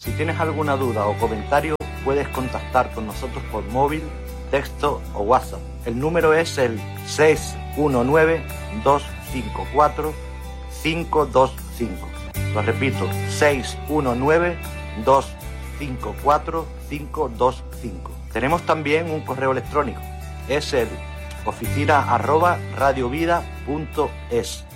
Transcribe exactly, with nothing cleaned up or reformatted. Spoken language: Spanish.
Si tienes alguna duda o comentario, puedes contactar con nosotros por móvil, texto o WhatsApp. El número es el seis uno nueve, dos cinco cuatro, cinco dos cinco. Lo repito, seis uno nueve, dos cinco cuatro, cinco dos cinco. Tenemos también un correo electrónico. Es el oficina arroba radiovida punto es.